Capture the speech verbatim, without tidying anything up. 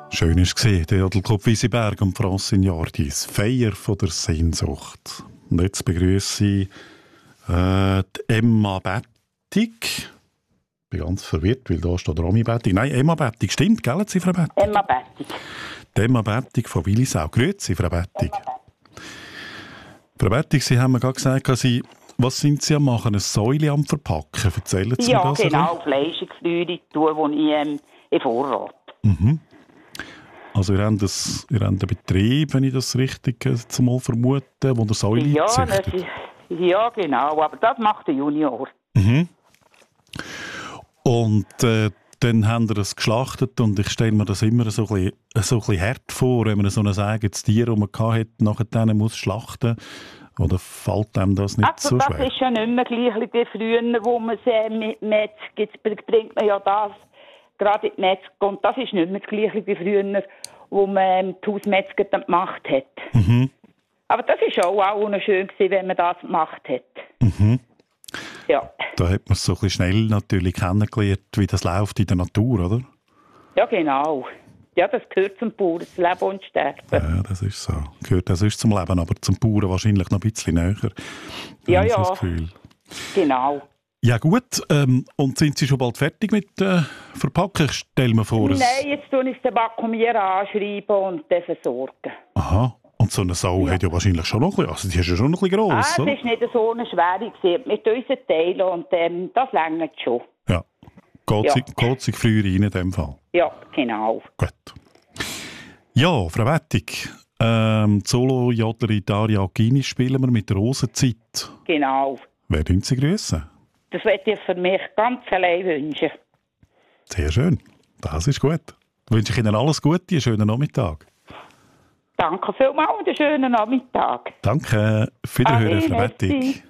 Schön war es, der Jodelclub Wieseberg und Francine Jardis. Feier von der Sehnsucht. Und jetzt begrüße ich äh, die Emma Bettig. Ich bin ganz verwirrt, weil da steht Romy Bettig. Nein, Emma Bettig. Stimmt, gell, Sie, Frau Bettig? Emma Bettig. Die Emma Bettig von Willisau. Grüezi, Frau Bettig. Frau Bettig, Sie haben mir gerade gesagt, Sie, was sind Sie am machen? Eine Säule am Verpacken? Erzählen Sie ja, mir das? Ja, genau. Fleischgeflüre tun, die ich ähm, in Vorrat. Mhm. Also ihr habt, das, ihr habt einen Betrieb, wenn ich das richtig äh, zumal vermute, wo der Säule ja, züchtet. ist, ja, genau. Aber das macht der Junior. Mhm. Und äh, dann haben wir das geschlachtet und ich stelle mir das immer so ein bisschen, so ein bisschen hart vor, wenn man so ein eigenes Tier, das man hatte, nachher muss schlachten. Oder fällt einem das nicht also, so schwer? Das ist ja nicht mehr gleich wie früher, wo man es mit Metz, jetzt bringt man ja das gerade in die Metzger. Und das ist nicht mehr das Gleiche wie früher, wo man die Hausmetzger dann gemacht hat. Mhm. Aber das war auch, auch schön gewesen, wenn man das gemacht hat. Mhm. Ja. Da hat man so ein bisschen schnell natürlich kennengelernt, wie das läuft in der Natur, oder? Ja, genau. Ja, das gehört zum Bauern, das Leben und Sterben. Ja, das ist so. Gehört das ist zum Leben, aber zum Bauern wahrscheinlich noch ein bisschen näher. Ja, ja. Das Gefühl. Genau. Ja gut, ähm, und sind Sie schon bald fertig mit äh, Verpacken? Ich stelle mir vor... Nein, jetzt tue ich den Vakuumier anschreiben und den versorgen. Aha, und so eine Sau ja. hat ja wahrscheinlich schon noch ein bisschen... Also die ist ja schon noch ein bisschen gross, ah, oder? Es ist nicht so eine schwere gewesen. Mit unseren Teilen und ähm, das reicht schon. Ja, geht sich früher rein in dem Fall. Ja, genau. Gut. Ja, Frau Wettig, ähm, Solo-Jodlerin Daria Aggini spielen wir mit der Rosenzeit. Genau. Wer wollen Sie grüßen? Das möchte ich für mich ganz allein wünschen. Sehr schön. Das ist gut. Wünsche ich Ihnen alles Gute, einen schönen Nachmittag. Danke vielmals und einen schönen Nachmittag. Danke. Auf Wiederhören, Frau Wettig.